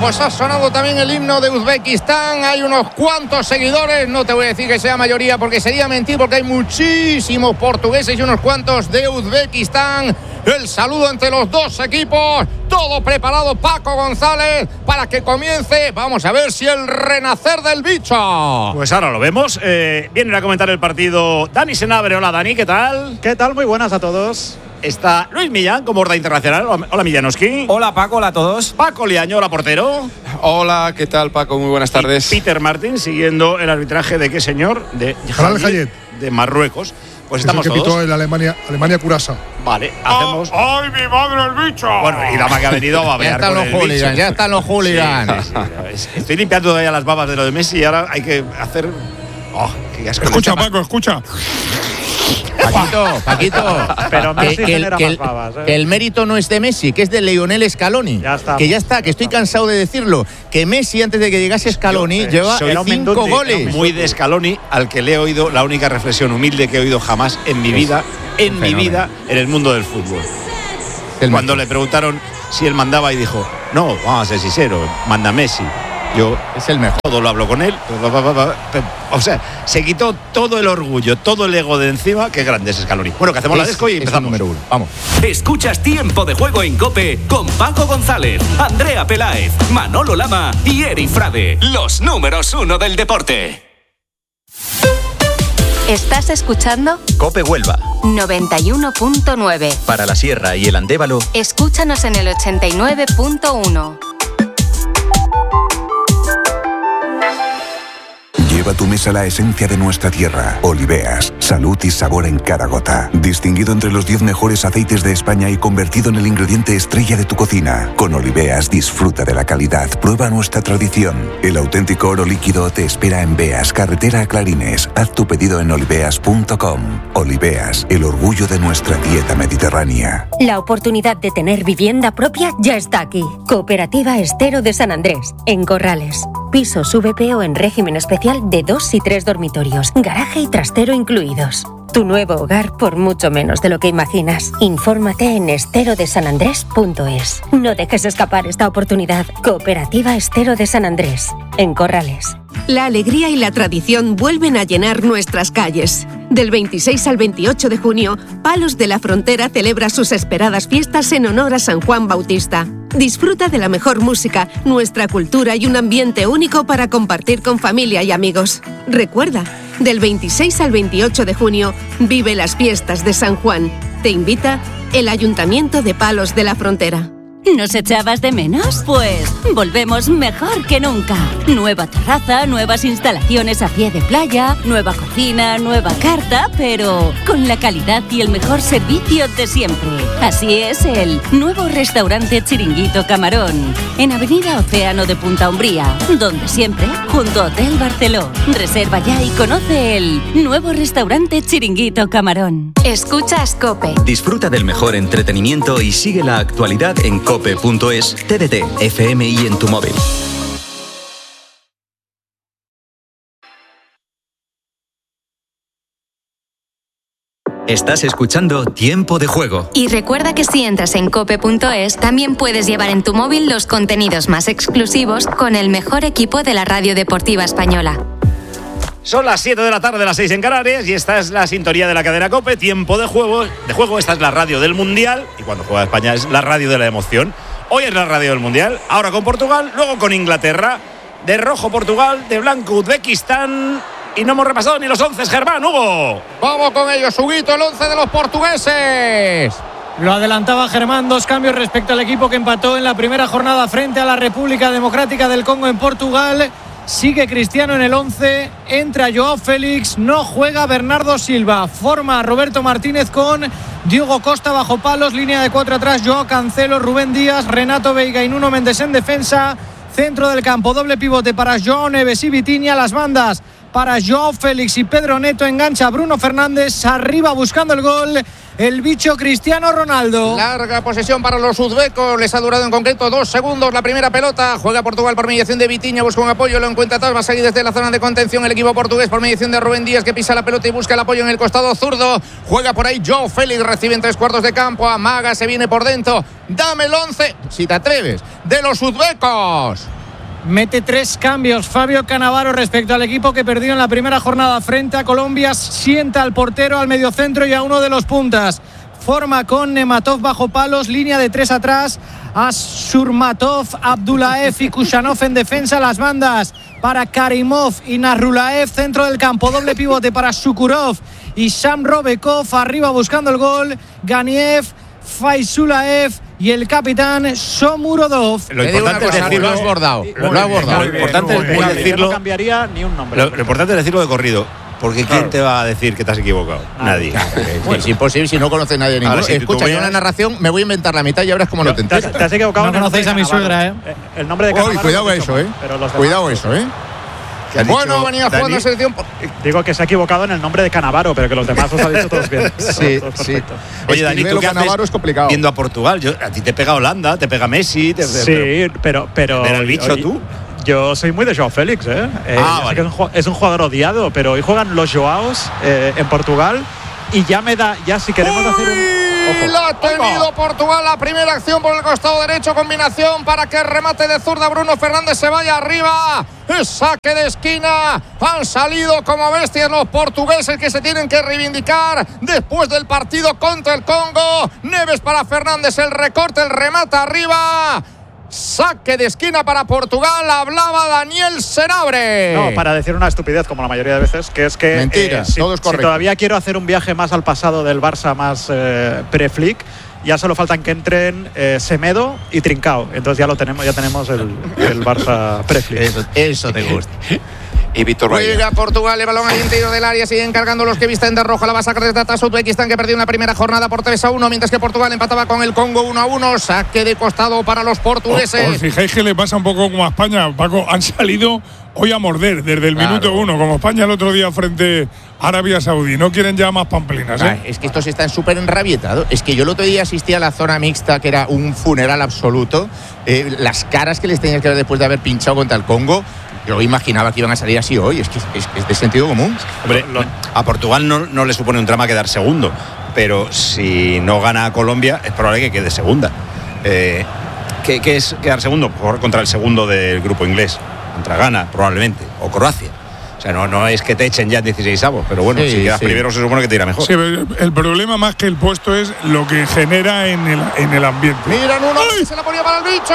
pues ha sonado también el himno de Uzbekistán. Hay unos cuantos seguidores, no te voy a decir que sea mayoría porque sería mentir, porque hay muchísimos portugueses y unos cuantos de Uzbekistán. El saludo entre los dos equipos, todo preparado, Paco González, para que comience. Vamos a ver si el renacer del bicho. Pues ahora lo vemos. Vienen a comentar el partido Dani Senabre. Hola Dani, ¿qué tal? ¿Qué tal? Muy buenas a todos. Está Luis Millán con Borda Internacional. Hola Millanoski. Hola Paco, hola a todos. Paco Liaño, hola portero. Hola, ¿qué tal Paco? Muy buenas tardes. Y Peter Martin siguiendo el arbitraje de qué señor, de Hayet, de Marruecos. Pues es estamos el que todos. pitó el Alemania-Curaçao. Vale, hacemos. ¡Ay, mi madre el bicho! Bueno, y la que ha venido va a Ya están los hooligans, ya están los hooligans. Sí. Estoy limpiando todavía las babas de lo de Messi y ahora hay que hacer. Qué asco. Escucha, Paco, escucha. Paquito, Pero Messi genera más babas, que el mérito no es de Messi, que es de Lionel Scaloni. Ya está. Que estoy cansado de decirlo. Que Messi, antes de que llegase Scaloni, lleva 5 goles. Muy de Scaloni, al que le he oído la única reflexión humilde que he oído jamás en mi vida, en el mundo del fútbol. Cuando le preguntaron si él mandaba y dijo, no, vamos a ser sinceros, manda Messi. Yo es el mejor. Todo lo hablo con él. O sea, se quitó todo el orgullo, todo el ego de encima. Qué grande es Scaloni. Bueno, que hacemos la desco y empezamos. Número 1. Vamos. Escuchas Tiempo de Juego en COPE con Paco González, Andrea Peláez, Manolo Lama y Eri Frade. Los números 1 del deporte. ¿Estás escuchando? COPE Huelva 91.9. Para la Sierra y el Andévalo, escúchanos en el 89.1. Lleva a tu mesa la esencia de nuestra tierra. Oliveas, salud y sabor en cada gota. Distinguido entre los 10 mejores aceites de España y convertido en el ingrediente estrella de tu cocina. Con Oliveas disfruta de la calidad. Prueba nuestra tradición. El auténtico oro líquido te espera en Beas, carretera a Clarines. Haz tu pedido en oliveas.com. Oliveas, el orgullo de nuestra dieta mediterránea. La oportunidad de tener vivienda propia ya está aquí. Cooperativa Estero de San Andrés, en Corrales. Pisos VPO en régimen especial de 2 y 3 dormitorios, garaje y trastero incluidos. Tu nuevo hogar por mucho menos de lo que imaginas. Infórmate en esterodesanandrés.es. No dejes escapar esta oportunidad. Cooperativa Estero de San Andrés, en Corrales. La alegría y la tradición vuelven a llenar nuestras calles. Del 26 al 28 de junio, Palos de la Frontera celebra sus esperadas fiestas en honor a San Juan Bautista. Disfruta de la mejor música, nuestra cultura y un ambiente único para compartir con familia y amigos. Recuerda, del 26 al 28 de junio, vive las fiestas de San Juan. Te invita el Ayuntamiento de Palos de la Frontera. ¿Nos echabas de menos? Pues volvemos mejor que nunca. Nueva terraza, nuevas instalaciones a pie de playa, nueva cocina, nueva carta, pero con la calidad y el mejor servicio de siempre. Así es el nuevo restaurante Chiringuito Camarón, en Avenida Océano de Punta Umbría, donde siempre, junto a Hotel Barceló. Reserva ya y conoce el nuevo restaurante Chiringuito Camarón. Escuchas COPE. Disfruta del mejor entretenimiento y sigue la actualidad en cope.es, TDT, FM y en tu móvil. Estás escuchando Tiempo de Juego. Y recuerda que si entras en cope.es, también puedes llevar en tu móvil los contenidos más exclusivos con el mejor equipo de la radio deportiva española. Son las 7 de la tarde, las 6 en Canarias, y esta es la sintonía de la cadena COPE, Tiempo de Juego. Esta es la radio del Mundial, y cuando juega España es la radio de la emoción. Hoy es la radio del Mundial, ahora con Portugal, luego con Inglaterra. De rojo Portugal, de blanco Uzbekistán. Y no hemos repasado ni los 11, Germán, Hugo. Vamos con ellos, Huguito, el 11 de los portugueses. Lo adelantaba Germán, 2 cambios respecto al equipo que empató en la primera jornada frente a la República Democrática del Congo en Portugal. Sigue Cristiano en el 11, entra Joao Félix, no juega Bernardo Silva, forma Roberto Martínez con Diogo Costa bajo palos, línea de 4 atrás, Joao Cancelo, Rubén Díaz, Renato Veiga y Nuno Mendes en defensa, centro del campo, doble pivote para Joao Neves y Vitinha, las bandas para Joao Félix y Pedro Neto. Engancha Bruno Fernández, arriba buscando el gol el bicho Cristiano Ronaldo. Larga posesión para los uzbecos, les ha durado en concreto 2 segundos la primera pelota. Juega Portugal por mediación de Vitinha, busca un apoyo, lo encuentra atrás, va a salir desde la zona de contención el equipo portugués por mediación de Rubén Díaz, que pisa la pelota y busca el apoyo en el costado zurdo. Juega por ahí Joao Félix, recibe en 3/4 de campo, amaga, se viene por dentro. Dame el 11, si te atreves, de los uzbecos. Mete 3 cambios Fabio Cannavaro respecto al equipo que perdió en la primera jornada frente a Colombia. Sienta al portero, al mediocentro y a uno de los puntas. Forma con Nematov bajo palos, línea de 3 atrás. Asurmatov, Abdullaev y Kushanov en defensa. Las bandas para Karimov y Narulaev, centro del campo. Doble pivote para Shukurov y Sam Robekov. Arriba buscando el gol Ganiev, Faisulaev y el capitán Shomurodov. Lo importante es decirlo. Lo has bordado. Lo has bordado. Lo importante es decirlo. No cambiaría ni un nombre. Lo importante es decirlo de corrido. Porque ¿quién te va a decir que te has equivocado? Nadie. Es imposible si no conoce nadie ninguno. Ahora, si escucha, yo una narración me voy a inventar la mitad y verás cómo no te enteras. Te has equivocado. No conocéis a mi suegra, ¿eh? El nombre de Cannavaro. Cuidado eso, ¿eh? Cuidado eso, ¿eh? Bueno, venía jugando Dani? selección. Digo que se ha equivocado en el nombre de Cannavaro, pero que los demás os ha dicho todos bien. Sí. Oye, Dani, ¿tú qué Cannavaro haces es complicado. viendo a Portugal? A ti te pega Holanda, te pega Messi. Sí, pero ¿Ver al bicho tú? Yo soy muy de Joao Félix, ¿eh? Vale. Sé que es un jugador odiado, pero hoy juegan los Joaos en Portugal y ya me da, ya si queremos hacer un... Ojo. La ha tenido Portugal, la primera acción por el costado derecho, combinación para que el remate de zurda Bruno Fernández se vaya arriba. Saque de esquina, han salido como bestias los portugueses que se tienen que reivindicar después del partido contra el Congo. Neves para Fernández, el recorte, el remate arriba. Saque de esquina para Portugal, hablaba Daniel Senabre. No, para decir una estupidez como la mayoría de veces, que es que mentira, todo es correcto. Si todavía quiero hacer un viaje más al pasado del Barça, más pre-Flick, ya solo faltan que entren Semedo y Trincao. Entonces ya tenemos el Barça pre-Flick. Eso te gusta. Y Víctor Bahía. Juega Portugal, el balón al interior del área, siguen cargando los que visten de rojo, la va a sacar desde atrás Uzbekistán, que perdió en la primera jornada por 3-1, mientras que Portugal empataba con el Congo 1-1, saque de costado para los portugueses. ¿Os fijáis que le pasa un poco como a España, Paco? Han salido hoy a morder desde el minuto 1, como España el otro día frente a Arabia Saudí. No quieren ya más pamplinas, ¿eh? Es que estos están súper enrabietados. Es que yo el otro día asistí a la zona mixta, que era un funeral absoluto. Las caras que les tenías que ver después de haber pinchado contra el Congo, yo imaginaba que iban a salir así hoy. Es que es de sentido común. Hombre, a Portugal no le supone un drama quedar segundo, pero si no gana a Colombia es probable que quede segunda. ¿Qué es quedar segundo? Contra el segundo del grupo inglés, contra Ghana probablemente, o Croacia. O sea, no es que te echen ya en 16avos, pero bueno, si quedas primero se supone que te irá mejor. Sí, el problema más que el puesto es lo que genera en el ambiente. Miran uno, se la ponía para el bicho.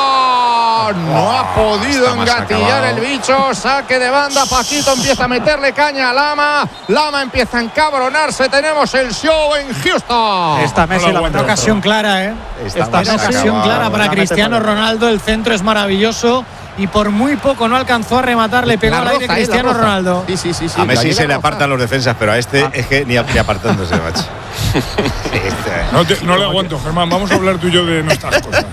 No ha podido engatillar el bicho. Saque de banda, Paquito empieza a meterle caña a Lama. Lama empieza a encabronarse. Tenemos el show en Houston. Esta Messi la buena ocasión clara, ¿eh? Esta ocasión clara para Cristiano Ronaldo. El centro es maravilloso. Y por muy poco no alcanzó a rematar, le pegó al aire Cristiano Ronaldo. Sí. A Messi se le apartan los defensas, pero a este es que ni apartándose, macho. No le aguanto, Germán. Vamos a hablar tú y yo de nuestras cosas.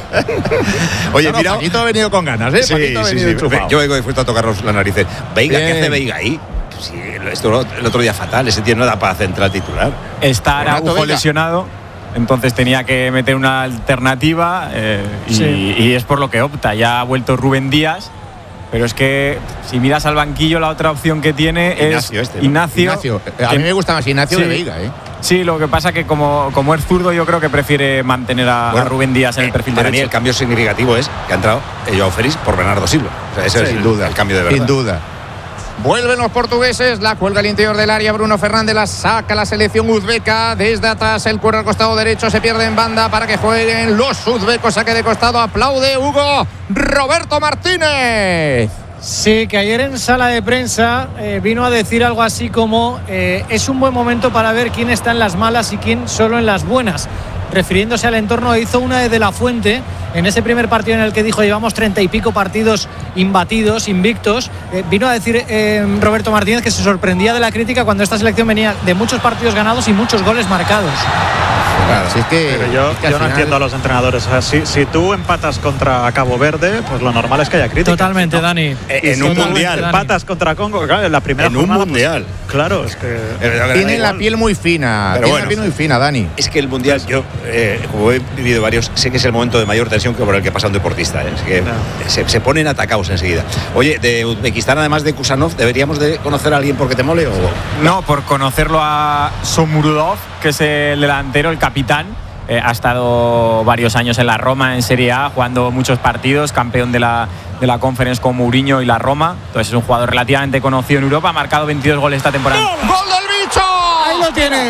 Oye, mira, Paquito ha venido con ganas, ¿eh? Paquito ha venido enchufado. Yo vengo dispuesto a tocarnos las narices. Veiga, ¿qué hace Veiga ahí? Sí, esto el otro día fatal. Ese tío no da para central titular. Está Araujo lesionado. Entonces tenía que meter una alternativa y es por lo que opta. Ya ha vuelto Rubén Díaz, pero es que si miras al banquillo, la otra opción que tiene Ignacio es Ignacio. A mí me gusta más Ignacio de Veiga, ¿eh? Sí, lo que pasa que como es zurdo, yo creo que prefiere mantener a Rubén Díaz en el perfil para derecho. Mí el cambio significativo es que ha entrado Joao Félix por Bernardo Silva. O sea, ese es sin duda el cambio de verdad. Sin duda. Vuelven los portugueses, la cuelga al interior del área, Bruno Fernández la saca la selección uzbeca, desde atrás el cuero al costado derecho, se pierde en banda para que jueguen los uzbecos, saque de costado, aplaude Hugo Roberto Martínez. Sí, que ayer en sala de prensa vino a decir algo así como es un buen momento para ver quién está en las malas y quién solo en las buenas. Refiriéndose al entorno, hizo una de la Fuente en ese primer partido en el que dijo llevamos 30 y pico partidos imbatidos, invictos. Vino a decir Roberto Martínez que se sorprendía de la crítica cuando esta selección venía de muchos partidos ganados y muchos goles marcados. Claro, si es que, pero yo no entiendo a los entrenadores. O sea, si tú empatas contra Cabo Verde, pues lo normal es que haya crítica. Totalmente, ¿no? Dani. En un mundial. Empatas contra Congo, claro, en la primera jornada. En un mundial. Pues, claro, es que. Tiene la piel muy fina. Pero tiene la piel muy fina, Dani. Es que el mundial, yo, como he vivido varios, sé que es el momento de mayor tensión que por el que pasa un deportista. Es que se ponen atacados enseguida. Oye, de Uzbekistán, además de Kusanov, ¿deberíamos de conocer a alguien porque te mole? No, por conocerlo a Somurudov, que es el delantero, el capitán. Ha estado varios años en la Roma, en Serie A, jugando muchos partidos, campeón de la Conference con Mourinho y la Roma. Entonces es un jugador relativamente conocido en Europa, ha marcado 22 goles esta temporada. ¡Gol del bicho! ¡Ahí lo tienes!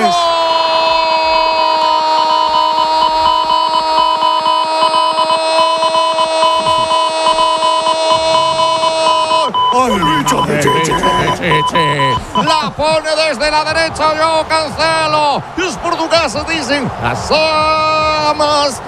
La pone desde la derecha, yo Cancelo. Los portugueses dicen asamos.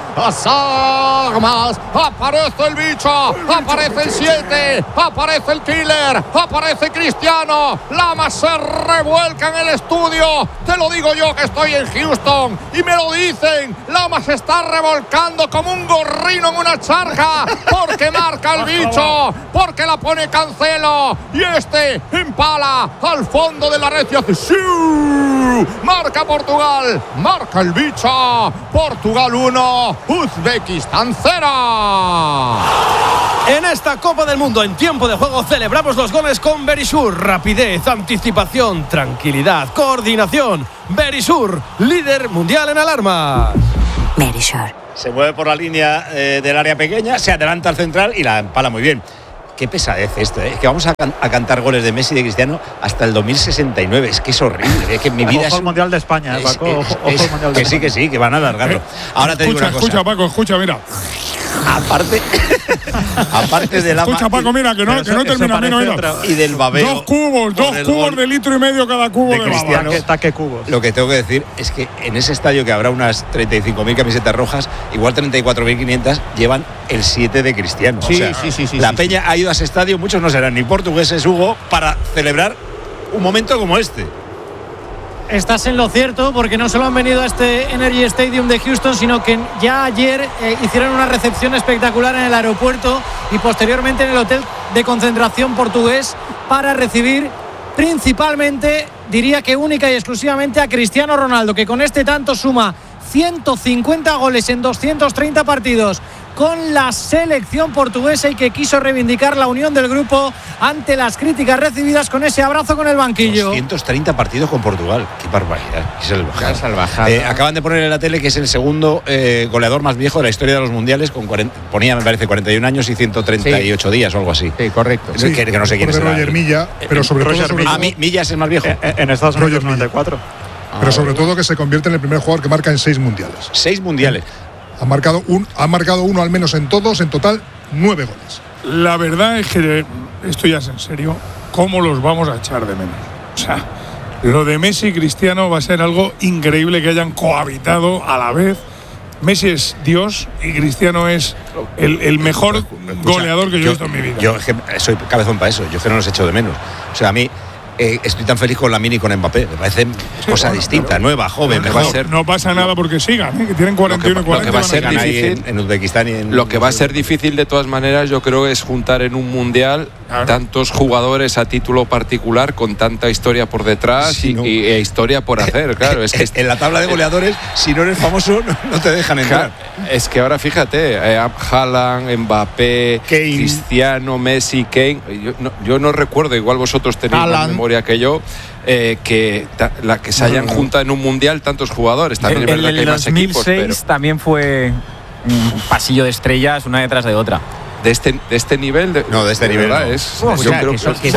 Aparece el bicho, aparece el 7, aparece el killer, aparece Cristiano. Lamas se revuelca en el estudio. Te lo digo yo que estoy en Houston y me lo dicen. Lamas se está revolcando como un gorrino en una charca porque marca el bicho, porque la pone Cancelo y este empala al fondo de la red y hace ¡sí! Marca Portugal, marca el bicho. Portugal 1, Uzbekistán 0. En esta Copa del Mundo en tiempo de juego celebramos los goles con Verisur. Rapidez, anticipación, tranquilidad, coordinación. Verisur, líder mundial en alarmas. Verisur. Se mueve por la línea del área pequeña, se adelanta al central y la empala muy bien. Qué pesadez esto, ¿eh? Que vamos a cantar goles de Messi y de Cristiano hasta el 2069. Es que es horrible. Es que mi vida ojo al Mundial de España, Paco. Ojo al Mundial de España. Que sí, que van a alargarlo. Ahora te digo una cosa. Escucha, Paco, escucha, mira. Aparte de la. Escucha, Paco, mira, que no termina. Mira. Y del babeo. Dos cubos de litro y medio cada cubo de Cristiano. Taque cubos. Lo que tengo que decir es que en ese estadio que habrá unas 35.000 camisetas rojas, igual 34.500 llevan el 7 de Cristiano. Sí, o sea, sí. La peña ha ido a ese estadio, muchos no serán ni portugueses, Hugo, para celebrar un momento como este. Estás en lo cierto, porque no solo han venido a este Energy Stadium de Houston, sino que ya ayer hicieron una recepción espectacular en el aeropuerto y posteriormente en el hotel de concentración portugués para recibir principalmente, diría que única y exclusivamente, a Cristiano Ronaldo, que con este tanto suma 150 goles en 230 partidos con la selección portuguesa y que quiso reivindicar la unión del grupo ante las críticas recibidas con ese abrazo con el banquillo. 230 partidos con Portugal. Qué barbaridad. Qué salvajada. Acaban de poner en la tele que es el segundo goleador más viejo de la historia de los mundiales, con ponía, me parece, 41 años y 138 días o algo así. Sí, correcto. Sí, que no sé quién es. Roger Milla, pero sobre todo... Milla es el más viejo. En Estados Unidos 94. Pero sobre todo que se convierte en el primer jugador que marca en 6 mundiales. 6 mundiales. Ha marcado uno al menos en todos, en total 9 goles. La verdad es que, esto ya es en serio, ¿cómo los vamos a echar de menos? O sea, lo de Messi y Cristiano va a ser algo increíble que hayan cohabitado a la vez. Messi es Dios y Cristiano es el mejor goleador que yo he visto en mi vida. Yo soy cabezón para eso, yo que no los echo de menos. O sea, a mí estoy tan feliz con Lamine y con Mbappé. Me parece cosa distinta, nueva, joven, mejor. No pasa nada porque sigan, que tienen 41 y 40. Lo que va a ser difícil en Uzbekistán y en lo que va a ser difícil de todas maneras, yo creo, es juntar en un mundial tantos jugadores a título particular con tanta historia por detrás e historia por hacer. Claro, es que en la tabla de goleadores, si no eres famoso, no te dejan entrar. Es que ahora fíjate, Haaland, Mbappé, Kane. Cristiano, Messi, Kane. Yo no recuerdo, igual vosotros tenéis más memoria que yo, que se hayan juntado en un mundial tantos jugadores. También es verdad que hay más equipos, pero también fue un pasillo de estrellas una detrás de otra. De este nivel no, de este nivel no. Yo creo que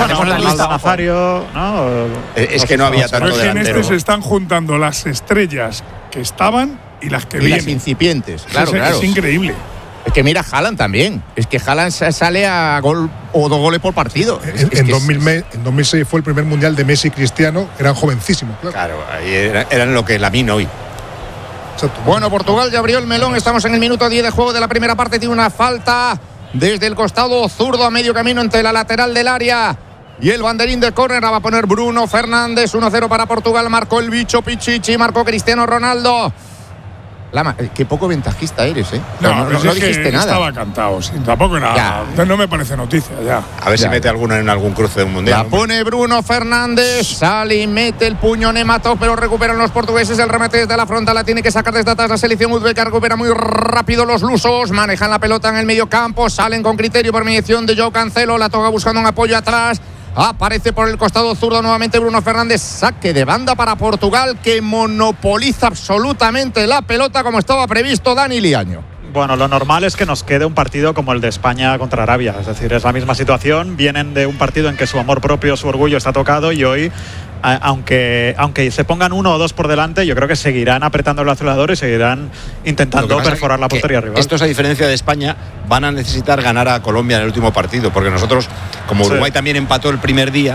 Nazario, ¿no? Es que no había tanto delantero. En este se están juntando las estrellas que estaban y las que vienen. Las incipientes, claro. Es increíble. Es que mira Haaland también. Es que Haaland sale a gol o 2 goles por partido. En 2006 fue el primer mundial de Messi y Cristiano. Eran jovencísimos, claro. Ahí eran lo que Lamine hoy. Exacto. Bueno, Portugal ya abrió el melón. Estamos en el minuto 10 de juego de la primera parte. Tiene una falta desde el costado zurdo a medio camino entre la lateral del área y el banderín de córner. La va a poner Bruno Fernández. 1-0 para Portugal. Marcó el bicho Pichichi. Marcó Cristiano Ronaldo. Lama, qué poco ventajista eres, ¿eh? No dijiste nada. Estaba cantado, sí, tampoco nada. No me parece noticia ya. A ver si mete alguno en algún cruce de un mundial. La pone Bruno Fernández, sale y mete el puño Nematov, pero recuperan los portugueses. El remate desde la frontal la tiene que sacar desde atrás la selección uzbeka. Recupera muy rápido los lusos, manejan la pelota en el medio campo, salen con criterio por mediación de Joao Cancelo. La toca buscando un apoyo atrás. Aparece por el costado zurdo nuevamente Bruno Fernández. Saque de banda para Portugal, que monopoliza absolutamente la pelota como estaba previsto Dani Liaño. Bueno, lo normal es que nos quede un partido como el de España contra Arabia. Es decir, es la misma situación. Vienen de un partido en que su amor propio, su orgullo está tocado, y hoy, aunque se pongan 1 o 2 por delante, yo creo que seguirán apretando el acelerador y seguirán intentando perforar la portería rival. Estos, a diferencia de España, van a necesitar ganar a Colombia en el último partido, porque nosotros, como Uruguay también empató el primer día,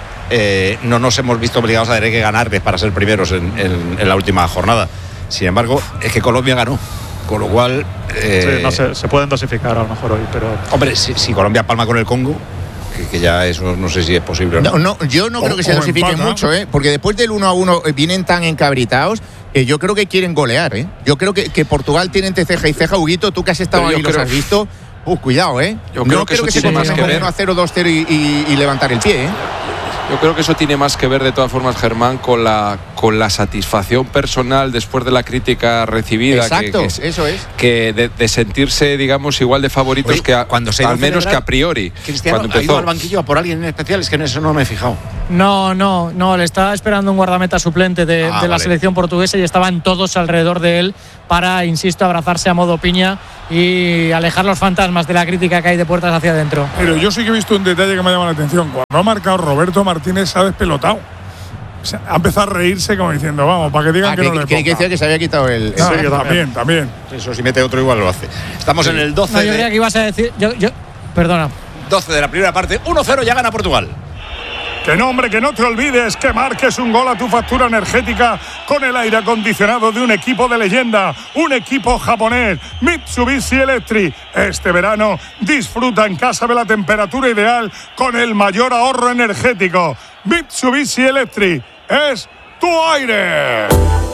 no nos hemos visto obligados a tener que ganarles para ser primeros en la última jornada. Sin embargo, es que Colombia ganó. Con lo cual no sé, se pueden dosificar a lo mejor hoy, pero hombre, si Colombia palma con el Congo, que ya eso no sé si es posible. No, yo no creo que se dosifique mucho, porque después del 1-1 vienen tan encabritados que yo creo que quieren golear, Yo creo que Portugal tiene entre ceja y ceja. Huguito, tú que has estado ahí, los has visto. Cuidado, Yo creo que eso tiene más que ver 1-0, 2-0 y levantar el pie, Yo creo que eso tiene más que ver, de todas formas, Germán, con la satisfacción personal después de la crítica recibida. Exacto, eso es. Que de sentirse, digamos, igual de favoritos. Oye, al menos que a priori. Cristiano ha ido al banquillo a por alguien en especial, es que en eso no me he fijado. No, le estaba esperando un guardameta suplente de la selección portuguesa y estaban todos alrededor de él para, insisto, abrazarse a modo piña y alejar los fantasmas de la crítica que hay de puertas hacia adentro. Pero yo sí que he visto un detalle que me ha llamado la atención. Cuando ha marcado Roberto Martínez, se ha despelotado. O sea, ha empezado a reírse como diciendo, vamos, para que digan que no le ponga. Que decía que se había quitado el... Sí, también. Eso, si mete otro igual lo hace. Estamos en el 12 yo creía que ibas a decir... Perdona. 12 de la primera parte, 1-0, ya gana Portugal. Que no, hombre, que no te olvides que marques un gol a tu factura energética con el aire acondicionado de un equipo de leyenda, un equipo japonés, Mitsubishi Electric. Este verano disfruta en casa de la temperatura ideal con el mayor ahorro energético. Mitsubishi Electric es tu aire.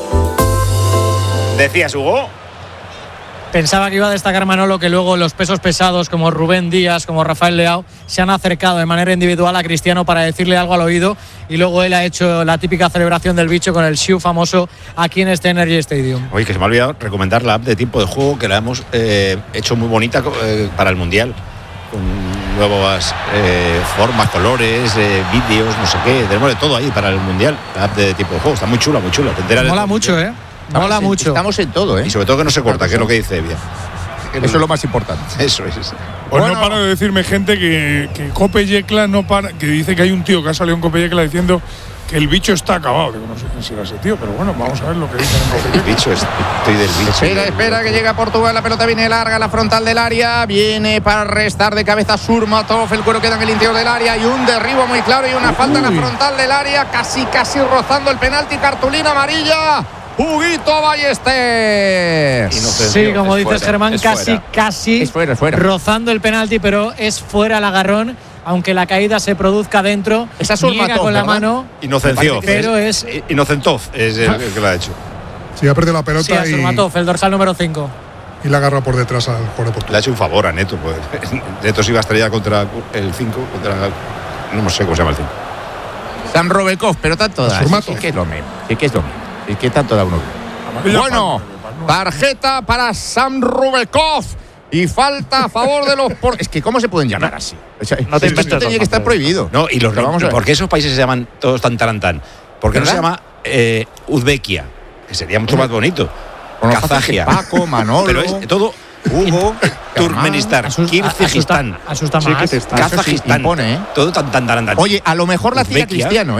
¿Decías, Hugo? Pensaba que iba a destacar Manolo que luego los pesos pesados como Rubén Díaz, como Rafael Leao, se han acercado de manera individual a Cristiano para decirle algo al oído, y luego él ha hecho la típica celebración del bicho con el Shiu famoso aquí en este Energy Stadium. Oye, que se me ha olvidado recomendar la app de tiempo de juego, que la hemos hecho muy bonita para el Mundial, con nuevas formas, colores, vídeos, no sé qué. Tenemos de todo ahí para el Mundial. La app de tiempo de juego está muy chula, muy chula. Mola mucho, Mola mucho. Estamos en todo, Y sobre todo que no se corta, que es lo que dice Evia. Eso es lo más importante. Eso es. Pues no para de decirme gente que Cope Yecla no para, que dice que hay un tío que ha salido en Cope Yecla diciendo que el bicho está acabado. Digo, no sé quién será ese tío, pero bueno, vamos a ver lo que dicen en Cope Yecla. El bicho, estoy del bicho. Espera que llega Portugal, la pelota viene larga, la frontal del área, viene para restar de cabeza Surmatov, el cuero queda en el interior del área y un derribo muy claro y una falta en la frontal del área, casi rozando el penalti, cartulina amarilla. Huguito Ballester. Sí, como dices, Germán, casi es fuera. Rozando el penalti, pero es fuera el agarrón, aunque la caída se produzca dentro. Esa es niega con la mano. Inocenció. Pero es Inocentov es el que lo ha hecho. Sí, ha perdido la pelota. Sí, a Surmatov, el dorsal número 5. Y la agarra por detrás al jugador de Portugal. Le ha hecho un favor a Neto. Pues. Neto se iba a estrellar contra el 5, no sé cómo se llama el 5. Sam Robekov, pero tanto da. Surmatov. Es que es lo mismo. ¿Y qué tanto da uno? Bueno, tarjeta para Sam Rubekov y falta a favor de los... Es que ¿cómo se pueden llamar así? O sea, no te inventes. Tenía que estar prohibido. No, y ¿por qué esos países se llaman todos tan tarantán? ¿Por qué no se llama Uzbekia? Que sería mucho más bonito. Kazajia. Paco, Manolo. Pero es todo... Hugo, Turkmenistán, Kirguistán, asusta más. Kazajistán. Todo tan tarantán. Oye, a lo mejor la hacía Cristiano,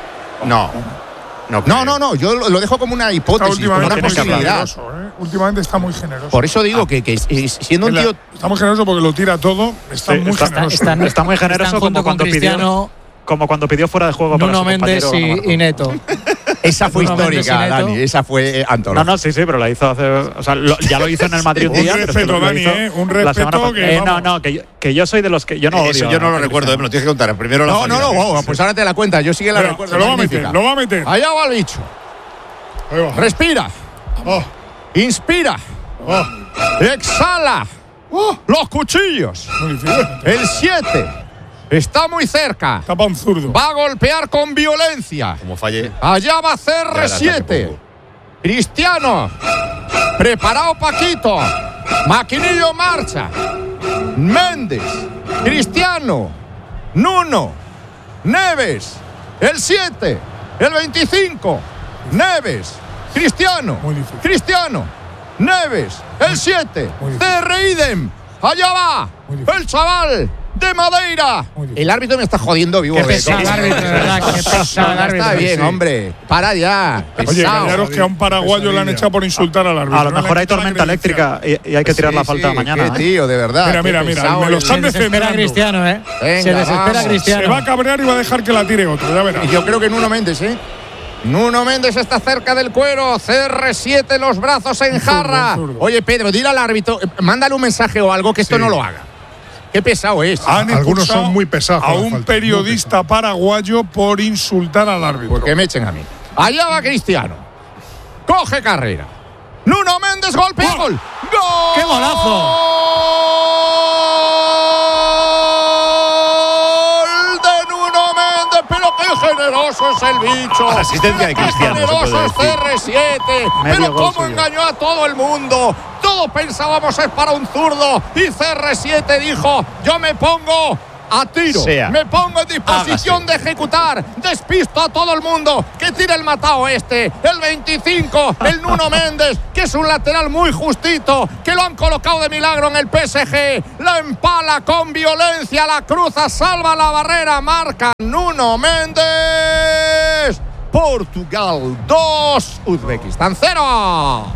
No, yo lo dejo como una hipótesis, como una posibilidad. Últimamente está muy generoso. Por eso digo que siendo un tío... Está muy generoso porque lo tira todo, está muy generoso. Está muy generoso como cuando pidió fuera de juego para Nuno Méndez y Neto. Esa fue histórica, Dani, esa fue antológica. No, sí, pero la hizo hace... O sea, ya lo hizo en el Madrid un día. Un respeto, Dani, un respeto que yo soy de los que... Yo no odio. Eso yo no lo recuerdo, me lo tienes que contar. Primero pues ahora te la cuenta, yo sí que la recuerdo. Lo va a meter. Allá va el bicho. Respira. Inspira. Exhala. Los cuchillos. El 7 está muy cerca. Tapa un zurdo. Va a golpear con violencia. Como falle. Allá va CR7. Cristiano. Preparado Paquito. Maquinillo en marcha. Méndez. Cristiano. Nuno. Neves. El 7. El 25. Neves. Cristiano. Cristiano. Neves. El 7. CR idem. Allá va. El chaval de Madeira. El árbitro me está jodiendo vivo. Qué pesado el árbitro, de verdad. Qué pesado el árbitro. Está bien, hombre. Para ya. Oye, callaros que a un paraguayo le han echado por insultar al árbitro. A lo mejor hay tormenta eléctrica y hay que tirar la falta mañana. Tío, de verdad. Mira, me lo están defendiendo. Cristiano, ¿eh? Venga, se desespera Cristiano. Se va a cabrear y va a dejar que la tire otro, ya verás. Y yo creo que Nuno Méndez, Nuno Méndez está cerca del cuero. CR7, los brazos en jarra. Oye, Pedro, dile al árbitro, mándale un mensaje o algo que esto no lo haga. Qué pesado es. Algunos son muy pesados. A un periodista paraguayo por insultar al árbitro. Porque me echen a mí. Allá va Cristiano. Coge carrera. Nuno Méndez, golpea. ¡Gol! ¡Gol! ¡Qué golazo! Generoso es el bicho. Asistencia de Cristiano. Generoso es CR7. Pero cómo engañó a todo el mundo. Todos pensábamos es para un zurdo. Y CR7 dijo: yo me pongo a tiro. Me pongo en disposición de ejecutar. Despisto a todo el mundo. Que tire el matao el 25, el Nuno Méndez, que es un lateral muy justito, que lo han colocado de milagro en el PSG. La empala con violencia, la cruza, salva la barrera, marca Nuno Méndez. Portugal 2, Uzbekistán 0.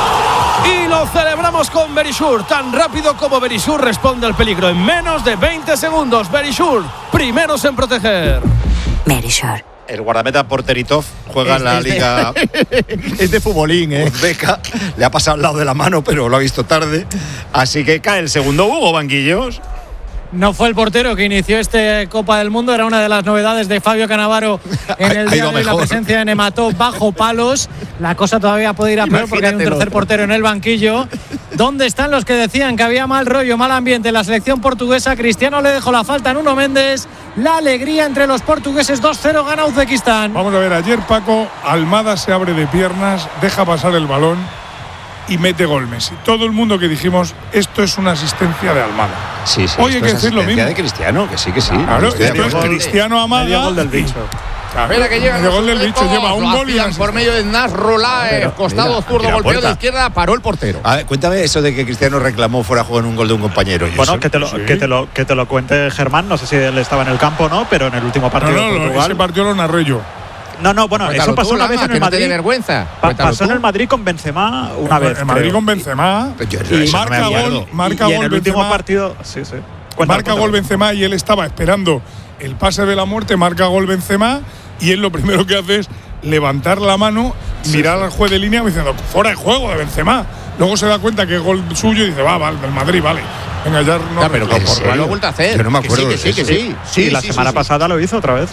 Y lo celebramos con Verisur. Tan rápido como Verisur responde al peligro en menos de 20 segundos. Verisur, primeros en proteger. Verisur. El guardameta Porteritov juega en la liga. Es de futbolín, uzbeca. Le ha pasado al lado de la mano, pero lo ha visto tarde. Así que cae el segundo Hugo Banquillos. No fue el portero que inició este Copa del Mundo, era una de las novedades de Fabio Cannavaro en el día de hoy, la presencia de Nematov bajo palos. La cosa todavía puede ir a peor porque hay un tercer portero en el banquillo. ¿Dónde están los que decían que había mal rollo, mal ambiente en la selección portuguesa? Cristiano le dejó la falta a Nuno Méndez. La alegría entre los portugueses, 2-0 gana Uzbekistán. Vamos a ver, ayer Paco, Almada se abre de piernas, deja pasar el balón y mete gol Messi. Todo el mundo que dijimos, esto es una asistencia de Almada. Sí, hoy hay que decir lo mismo. de Cristiano, que sí. Claro, esto es Cristiano Amaga. Gol del bicho. Espera que llega el gol del bicho, lleva un gol y por medio de Nasrullah, costado zurdo, golpeó de izquierda, paró el portero. A ver, cuéntame eso de que Cristiano reclamó fuera de juego en un gol de un compañero. Bueno, que te lo cuente Germán, no sé si él estaba en el campo o no, pero en el último partido de Portugal. Ese partido lo narré yo. No, bueno, eso pasó una vez en el Madrid. No vergüenza. Pasó en el Madrid con Benzema una vez. En Madrid con Benzema. Y marca gol en el último partido. Sí. Marca gol Benzema y él estaba esperando el pase de la muerte, marca gol Benzema y él lo primero que hace es levantar la mano, mirar al juez de línea diciendo fuera de juego de Benzema. Luego se da cuenta que es gol suyo y dice, vale, del Madrid, vale. Venga, ya no. Pero que lo ha vuelto a hacer. Yo no me acuerdo. Que sí. Sí, la semana pasada lo hizo otra vez.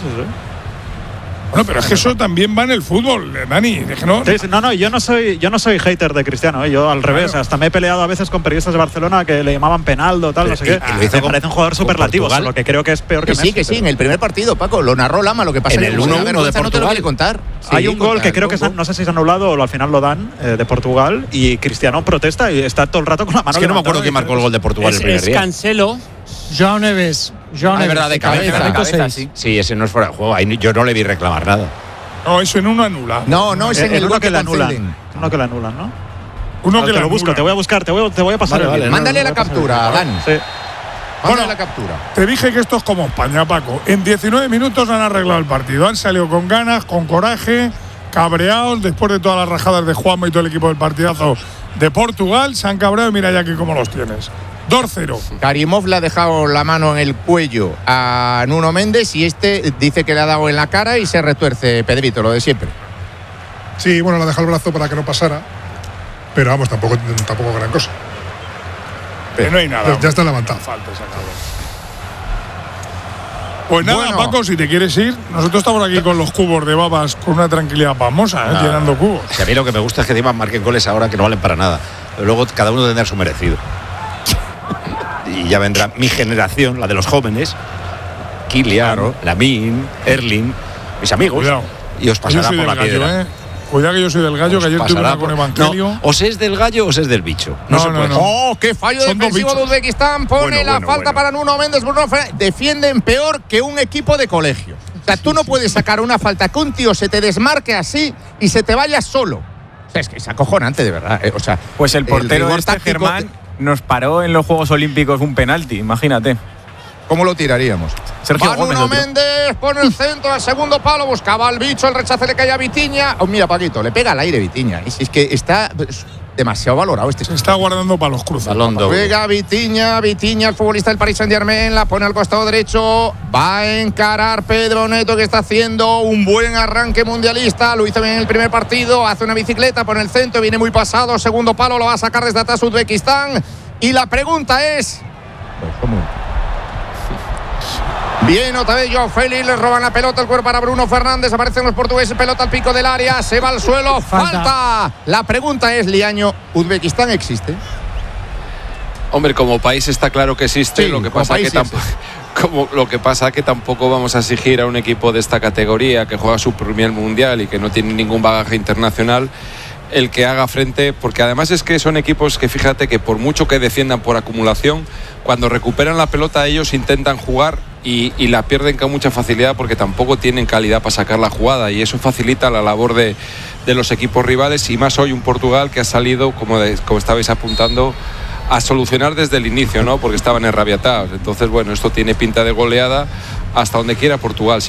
Bueno, pero es que eso también va en el fútbol, Dani. No, yo no soy hater de Cristiano, yo al revés. Hasta me he peleado a veces con periodistas de Barcelona que le llamaban Penaldo, tal, no sé qué. Me parece un jugador superlativo, lo que creo que es peor que Messi. Sí, en el primer partido, Paco, lo narró Lama, lo que pasa en el 1-1 de Portugal. No te lo quiere contar. Hay un gol que creo que no sé si se ha anulado o al final lo dan, de Portugal, y Cristiano protesta y está todo el rato con la mano. Es que no me acuerdo quién marcó el gol de Portugal el primer día. Es Cancelo, João Neves. Es verdad, de cabeza. Sí, ese no es fuera de juego. Yo no le vi reclamar nada. No, eso en uno anula. No, es en el uno que le anulan. Uno que le anulan, ¿no? Uno que te lo busco, te voy a buscar, te voy a pasar. Vale, mándale la captura, Dan. Sí. Mándale la captura. Te dije que esto es como España, Paco. En 19 minutos han arreglado el partido. Han salido con ganas, con coraje, cabreados, después de todas las rajadas de Juanma y todo el equipo del partidazo de Portugal. Se han cabreado y mira ya aquí cómo los tienes. 2-0. Karimov le ha dejado la mano en el cuello a Nuno Méndez y este dice que le ha dado en la cara y se retuerce Pedrito, lo de siempre. Sí, bueno, le ha dejado el brazo para que no pasara, pero vamos, tampoco gran cosa. Pero no hay nada. Ya está levantado. Falta, se acabó. Pues nada, Bueno. Paco, si te quieres ir, nosotros estamos aquí con los cubos de babas con una tranquilidad famosa, llenando cubos. Si a mí lo que me gusta es que encima marquen goles ahora que no valen para nada. Pero luego cada uno tendrá su merecido. Y ya vendrá mi generación, la de los jóvenes, Kylian, Lamine, Erling, mis amigos. Cuidado. Y os pasará por la piedra. Cuidado que yo soy del gallo, que ayer tuve una con Evangelio. No, o se es del gallo o se es del bicho. No, se puede. ¡Oh, qué fallo Son dos defensivo de bichos. Uzbekistán! Pone la falta para Nuno Méndez. Bruno Fernández. Defienden peor que un equipo de colegio. O sea, tú no puedes sacar una falta que un tío se te desmarque así y se te vaya solo. O sea, es que es acojonante, de verdad. O sea, Pues el portero rigor este, táctico Germán, nos paró en los Juegos Olímpicos un penalti, imagínate. ¿Cómo lo tiraríamos? Sergio Va Gómez Nuno lo tiró. Méndez, pone el centro al segundo palo, buscaba al bicho, el rechace le cae a Vitinha. Oh, mira, Paquito, le pega al aire Vitinha. Y si es que está demasiado valorado este. Se está guardando para los cruces. Juega Vitinha, el futbolista del Paris Saint-Germain, la pone al costado derecho, va a encarar Pedro Neto, que está haciendo un buen arranque mundialista, lo hizo bien en el primer partido, hace una bicicleta, pone el centro, viene muy pasado, segundo palo, lo va a sacar desde atrás Uzbekistán, y la pregunta es… Bien, otra vez Joao Félix, le roban la pelota, el cuerpo para Bruno Fernández, aparecen los portugueses, pelota al pico del área, se va al suelo, falta. La pregunta es, Liaño, ¿Uzbekistán existe? Hombre, como país está claro que existe, Sí, lo que como pasa país que sí tampoco lo que pasa que tampoco vamos a exigir a un equipo de esta categoría que juega su primer mundial y que no tiene ningún bagaje internacional el que haga frente, porque además es que son equipos que fíjate que por mucho que defiendan por acumulación, cuando recuperan la pelota ellos intentan jugar y la pierden con mucha facilidad porque tampoco tienen calidad para sacar la jugada y eso facilita la labor de los equipos rivales y más hoy un Portugal que ha salido, como estabais apuntando, a solucionar desde el inicio, ¿no? Porque estaban enrabiatados. Entonces, bueno, esto tiene pinta de goleada hasta donde quiera Portugal.